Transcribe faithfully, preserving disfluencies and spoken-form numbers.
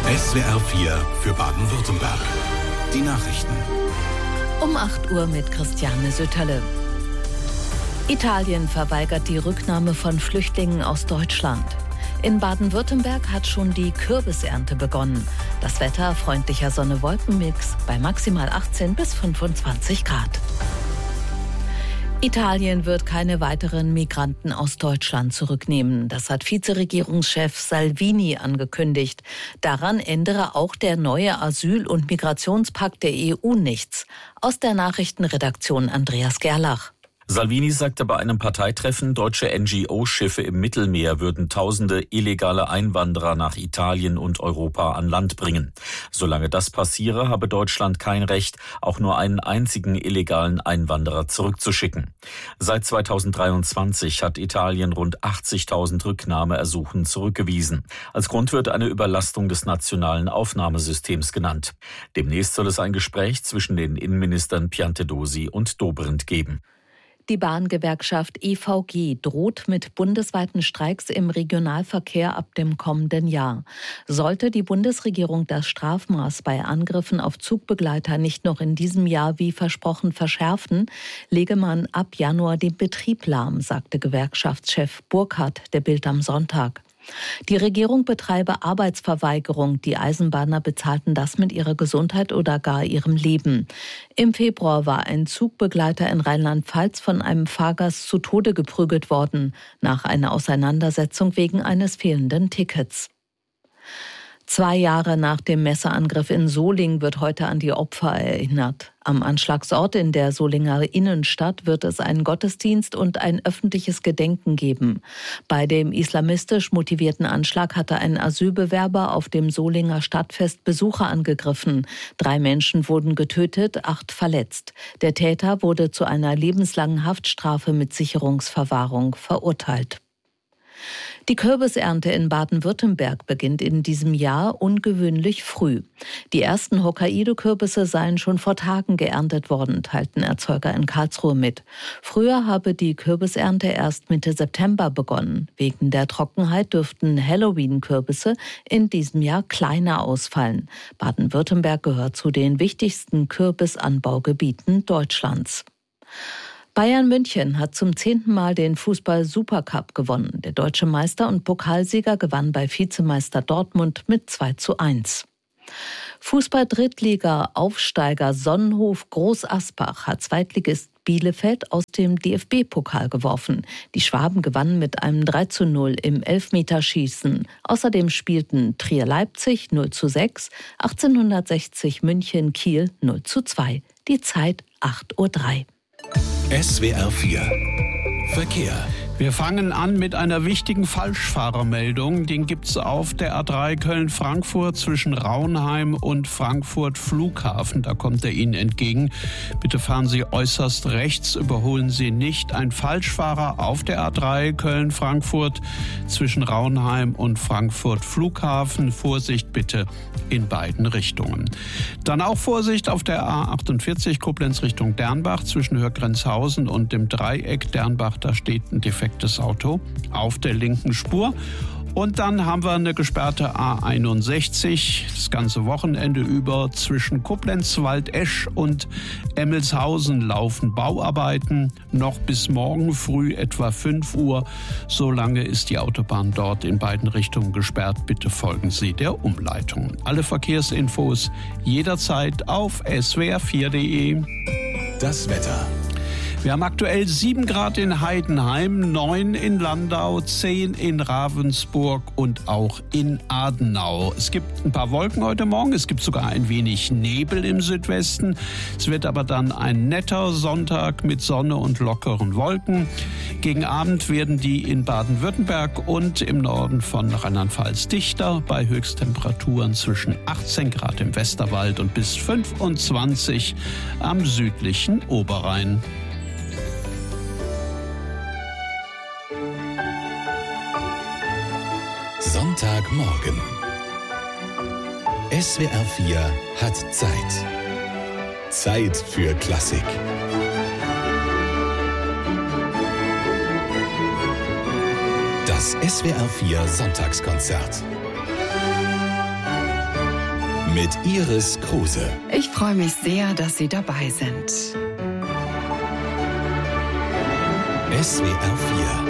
S W R vier für Baden-Württemberg. Die Nachrichten. Um acht Uhr mit Christiane Sütterle. Italien verweigert die Rücknahme von Flüchtlingen aus Deutschland. In Baden-Württemberg hat schon die Kürbisernte begonnen. Das Wetter freundlicher Sonne-Wolken-Mix bei maximal achtzehn bis fünfundzwanzig Grad. Italien wird keine weiteren Migranten aus Deutschland zurücknehmen. Das hat Vizeregierungschef Salvini angekündigt. Daran ändere auch der neue Asyl- und Migrationspakt der E U nichts. Aus der Nachrichtenredaktion Andreas Gerlach. Salvini sagte bei einem Parteitreffen, deutsche N G O-Schiffe im Mittelmeer würden tausende illegale Einwanderer nach Italien und Europa an Land bringen. Solange das passiere, habe Deutschland kein Recht, auch nur einen einzigen illegalen Einwanderer zurückzuschicken. Seit zweitausenddreiundzwanzig hat Italien rund achtzigtausend Rücknahmeersuchen zurückgewiesen. Als Grund wird eine Überlastung des nationalen Aufnahmesystems genannt. Demnächst soll es ein Gespräch zwischen den Innenministern Piantedosi und Dobrindt geben. Die Bahngewerkschaft E V G droht mit bundesweiten Streiks im Regionalverkehr ab dem kommenden Jahr. Sollte die Bundesregierung das Strafmaß bei Angriffen auf Zugbegleiter nicht noch in diesem Jahr wie versprochen verschärfen, lege man ab Januar den Betrieb lahm, sagte Gewerkschaftschef Burkhardt der Bild am Sonntag. Die Regierung betreibe Arbeitsverweigerung. Die Eisenbahner bezahlten das mit ihrer Gesundheit oder gar ihrem Leben. Im Februar war ein Zugbegleiter in Rheinland-Pfalz von einem Fahrgast zu Tode geprügelt worden, nach einer Auseinandersetzung wegen eines fehlenden Tickets. Zwei Jahre nach dem Messerangriff in Solingen wird heute an die Opfer erinnert. Am Anschlagsort in der Solinger Innenstadt wird es einen Gottesdienst und ein öffentliches Gedenken geben. Bei dem islamistisch motivierten Anschlag hatte ein Asylbewerber auf dem Solinger Stadtfest Besucher angegriffen. Drei Menschen wurden getötet, acht verletzt. Der Täter wurde zu einer lebenslangen Haftstrafe mit Sicherungsverwahrung verurteilt. Die Kürbisernte in Baden-Württemberg beginnt in diesem Jahr ungewöhnlich früh. Die ersten Hokkaido-Kürbisse seien schon vor Tagen geerntet worden, teilten Erzeuger in Karlsruhe mit. Früher habe die Kürbisernte erst Mitte September begonnen. Wegen der Trockenheit dürften Halloween-Kürbisse in diesem Jahr kleiner ausfallen. Baden-Württemberg gehört zu den wichtigsten Kürbisanbaugebieten Deutschlands. Bayern München hat zum zehnten Mal den Fußball-Supercup gewonnen. Der deutsche Meister und Pokalsieger gewann bei Vizemeister Dortmund mit zwei zu eins. Fußball-Drittliga-Aufsteiger Sonnenhof Groß-Asbach hat Zweitligist Bielefeld aus dem D F B-Pokal geworfen. Die Schwaben gewannen mit einem drei zu null im Elfmeterschießen. Außerdem spielten Trier-Leipzig null zu sechs, achtzehnhundertsechzig München-Kiel null zu zwei. Die Zeit acht Uhr drei. S W R vier Verkehr. Wir fangen an mit einer wichtigen Falschfahrermeldung. Den gibt's auf der A drei Köln-Frankfurt zwischen Raunheim und Frankfurt Flughafen. Da kommt er Ihnen entgegen. Bitte fahren Sie äußerst rechts, überholen Sie nicht. Ein Falschfahrer auf der A drei Köln-Frankfurt zwischen Raunheim und Frankfurt Flughafen. Vorsicht bitte in beiden Richtungen. Dann auch Vorsicht auf der A achtundvierzig Koblenz Richtung Dernbach zwischen Hörgrenzhausen und dem Dreieck Dernbach. Da steht ein defektes Auto auf der linken Spur. Und dann haben wir eine gesperrte A einundsechzig, das ganze Wochenende über zwischen Koblenz-Waldesch und Emmelshausen laufen Bauarbeiten. Noch bis morgen früh etwa fünf Uhr. So lange ist die Autobahn dort in beiden Richtungen gesperrt. Bitte folgen Sie der Umleitung. Alle Verkehrsinfos jederzeit auf S W R vier punkt de. Das Wetter. Wir haben aktuell sieben Grad in Heidenheim, neun in Landau, zehn in Ravensburg und auch in Adenau. Es gibt ein paar Wolken heute Morgen, es gibt sogar ein wenig Nebel im Südwesten. Es wird aber dann ein netter Sonntag mit Sonne und lockeren Wolken. Gegen Abend werden die in Baden-Württemberg und im Norden von Rheinland-Pfalz dichter, bei Höchsttemperaturen zwischen achtzehn Grad im Westerwald und bis fünfundzwanzig am südlichen Oberrhein. Sonntagmorgen. S W R vier hat Zeit. Zeit für Klassik. Das S W R vier Sonntagskonzert. mit Iris Kruse. Ich freue mich sehr, dass Sie dabei sind. S W R vier